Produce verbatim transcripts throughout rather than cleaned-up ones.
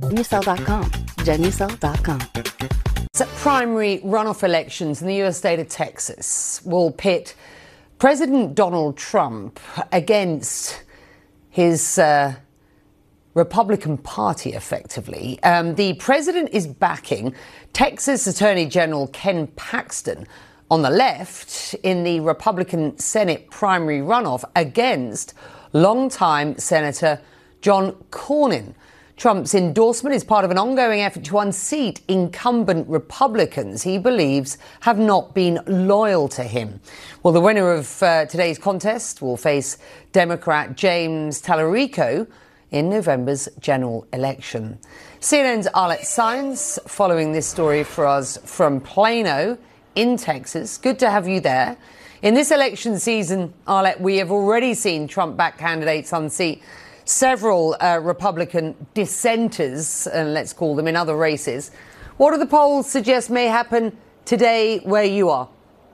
Genucel dot com. Genucel dot com. Primary runoff elections in the U S state of Texas will pit President Donald Trump against his uh, Republican Party, effectively. Um, the president is backing Texas Attorney General Ken Paxton on the left in the Republican Senate primary runoff against longtime Senator John Cornyn. Trump's endorsement is part of an ongoing effort to unseat incumbent Republicans he believes have not been loyal to him. Well, the winner of uh, today's contest will face Democrat James Tallarico in November's general election. C N N's Arlette Saenz following this story for us from Plano in Texas. Good to have you there. In this election season, Arlette, we have already seen Trump-backed candidates unseat several uh, Republican dissenters, and let's call them, in other races. What do the polls suggest may happen today where you are?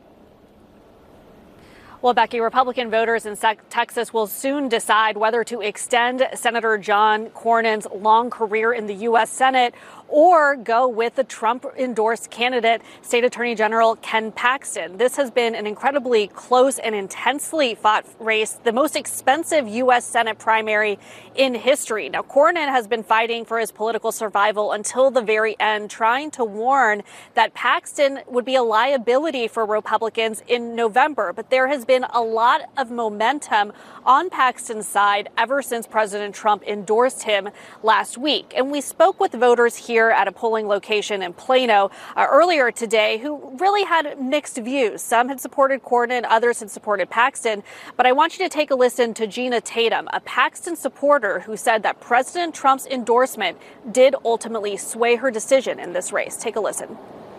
Well, Becky, Republican voters in Texas will soon decide whether to extend Senator John Cornyn's long career in the U S Senate or go with the Trump-endorsed candidate, State Attorney General Ken Paxton. This has been an incredibly close and intensely fought race, the most expensive U S Senate primary in history. Now, Cornyn has been fighting for his political survival until the very end, trying to warn that Paxton would be a liability for Republicans in November. But there has been a lot of momentum on Paxton's side ever since President Trump endorsed him last week. And we spoke with voters here at a polling location in Plano uh, earlier today who really had mixed views. Some had supported Cornyn, others had supported Paxton. But I want you to take a listen to Gina Tatum, a Paxton supporter who said that President Trump's endorsement did ultimately sway her decision in this race. Take a listen.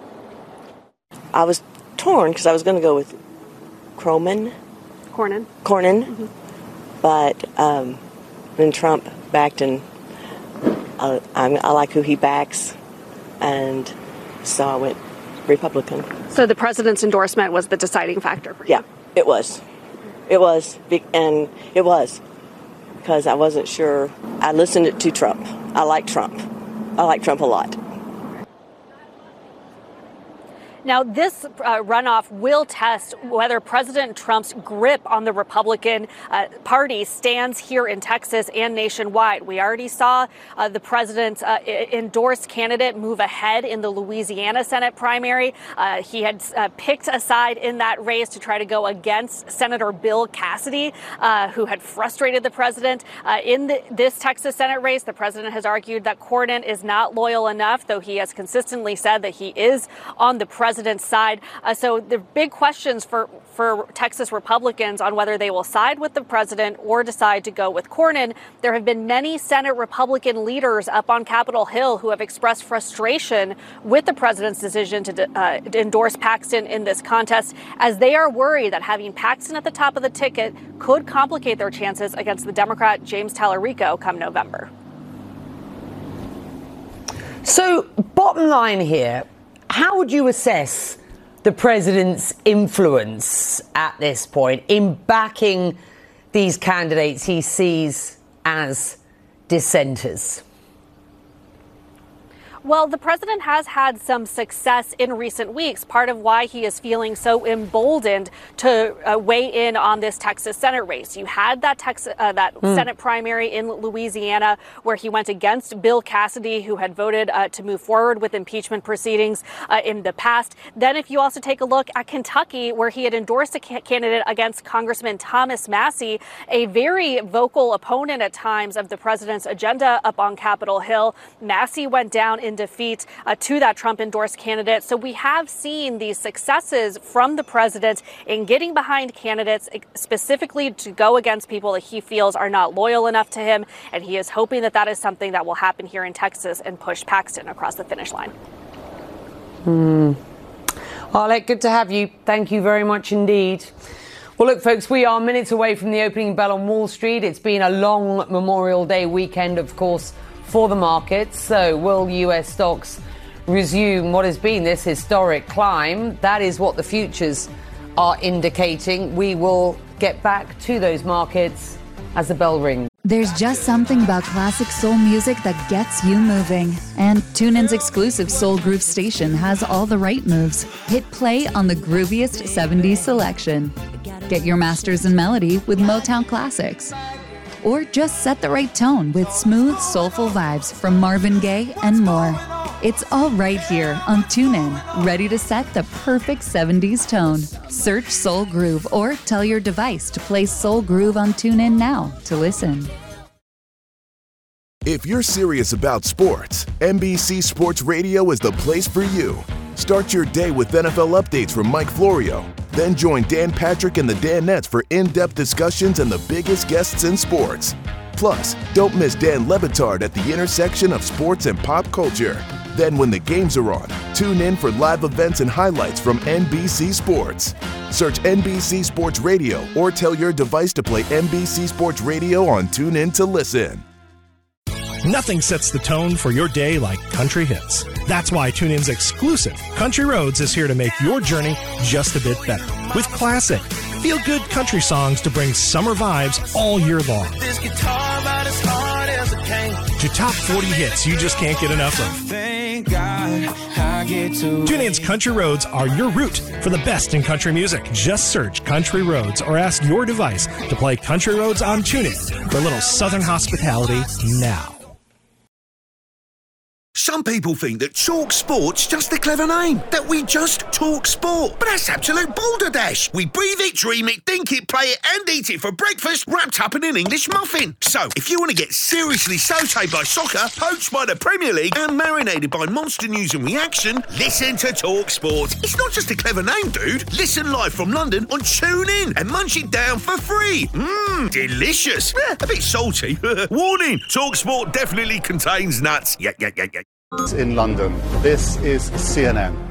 I was torn because I was going to go with Croman. Cornyn. Cornyn. Mm-hmm. But um, when Trump backed, and I, I, I like who he backs, and so I went Republican. So the president's endorsement was the deciding factor for you? Yeah, it was. It was, and it was, because I wasn't sure. I listened to Trump. I like Trump. I like Trump a lot. Now, this uh, runoff will test whether President Trump's grip on the Republican uh, Party stands here in Texas and nationwide. We already saw uh, the president's uh, endorsed candidate move ahead in the Louisiana Senate primary. Uh, he had uh, picked a side in that race to try to go against Senator Bill Cassidy, uh, who had frustrated the president. Uh, in the, this Texas Senate race, the president has argued that Cornyn is not loyal enough, though he has consistently said that he is on the president's president's side. Uh, so the big questions for, for Texas Republicans on whether they will side with the president or decide to go with Cornyn. There have been many Senate Republican leaders up on Capitol Hill who have expressed frustration with the president's decision to, uh, to endorse Paxton in this contest, as they are worried that having Paxton at the top of the ticket could complicate their chances against the Democrat James Tallarico come November. So, bottom line here, how would you assess the president's influence at this point in backing these candidates he sees as dissenters? Well, the president has had some success in recent weeks, part of why he is feeling so emboldened to uh, weigh in on this Texas Senate race. You had that Texas, uh, that mm. Senate primary in Louisiana where he went against Bill Cassidy, who had voted uh, to move forward with impeachment proceedings uh, in the past. Then if you also take a look at Kentucky, where he had endorsed a ca- candidate against Congressman Thomas Massie, a very vocal opponent at times of the president's agenda up on Capitol Hill. Massie went down in defeat uh, to that Trump-endorsed candidate. So we have seen these successes from the president in getting behind candidates specifically to go against people that he feels are not loyal enough to him. And he is hoping that that is something that will happen here in Texas and push Paxton across the finish line. Hmm. Arlette, good to have you. Thank you very much indeed. Well, look, folks, we are minutes away from the opening bell on Wall Street. It's been a long Memorial Day weekend, of course, for the markets. So will U S stocks resume what has been this historic climb? That is what the futures are indicating. We will get back to those markets as the bell rings. There's just something about classic soul music that gets you moving. And TuneIn's exclusive Soul Groove station has all the right moves. Hit play on the grooviest seventies selection. Get your masters in melody with Motown classics. Or just set the right tone with smooth, soulful vibes from Marvin Gaye and more. It's all right here on TuneIn, ready to set the perfect seventies tone. Search Soul Groove or tell your device to play Soul Groove on TuneIn now to listen. If you're serious about sports, N B C Sports Radio is the place for you. Start your day with N F L updates from Mike Florio. Then join Dan Patrick and the Danettes for in-depth discussions and the biggest guests in sports. Plus, don't miss Dan Le Batard at the intersection of sports and pop culture. Then when the games are on, tune in for live events and highlights from N B C Sports. Search N B C Sports Radio or tell your device to play N B C Sports Radio on TuneIn to listen. Nothing sets the tone for your day like country hits. That's why TuneIn's exclusive Country Roads is here to make your journey just a bit better. With classic, feel-good country songs to bring summer vibes all year long. This guitar about as hard as it came. To top forty hits you just can't get enough of. Thank God I get to TuneIn's Country Roads are your route for the best in country music. Just search Country Roads or ask your device to play Country Roads on TuneIn for a little Southern hospitality now. Some people think that Talk Sport's just a clever name, that we just talk sport. But that's absolute balderdash. We breathe it, dream it, think it, play it, and eat it for breakfast, wrapped up in an English muffin. So, if you want to get seriously sautéed by soccer, poached by the Premier League, and marinated by monster news and reaction, listen to Talk Sport. It's not just a clever name, dude. Listen live from London on TuneIn and munch it down for free. Mmm, delicious. Eh, a bit salty. Warning, Talk Sport definitely contains nuts. Yeah, yeah, yeah, yeah. In London. This is C N N.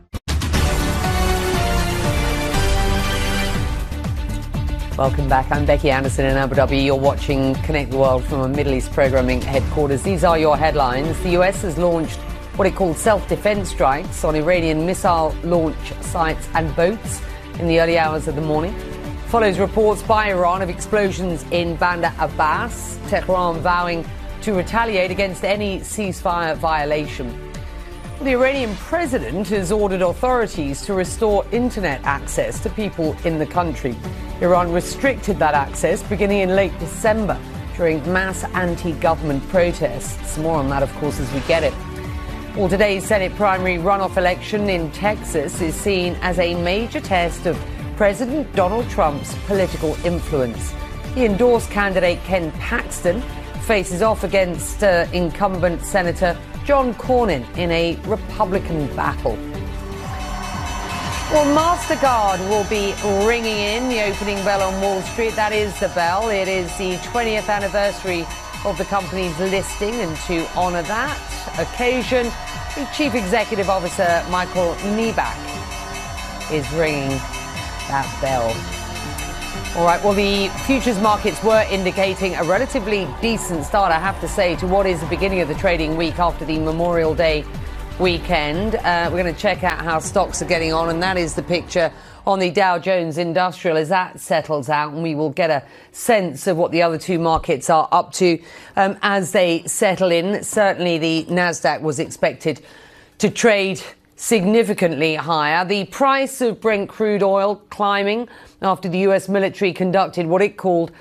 Welcome back. I'm Becky Anderson in Abu Dhabi. You're watching Connect the World from a Middle East programming headquarters. These are your headlines. The U S has launched what it called self-defense strikes on Iranian missile launch sites and boats in the early hours of the morning. Follows reports by Iran of explosions in Bandar Abbas, Tehran vowing to retaliate against any ceasefire violation. The Iranian president has ordered authorities to restore internet access to people in the country. Iran restricted that access beginning in late December during mass anti-government protests. More on that, of course, as we get it. Well, today's Senate primary runoff election in Texas is seen as a major test of President Donald Trump's political influence. The endorsed candidate Ken Paxton faces off against uh, incumbent Senator John Cornyn in a Republican battle. Well, MasterCard will be ringing in the opening bell on Wall Street. That is the bell. It is the twentieth anniversary of the company's listing, and to honour that occasion, the Chief Executive Officer, Michael Miebach, is ringing that bell. All right, well, the futures markets were indicating a relatively decent start, I have to say, to what is the beginning of the trading week after the Memorial Day weekend. Uh, we're going to check out how stocks are getting on, and that is the picture on the Dow Jones Industrial as that settles out, and we will get a sense of what the other two markets are up to um, as they settle in. Certainly the Nasdaq was expected to trade significantly higher. The price of Brent crude oil climbing after the U S military conducted what it called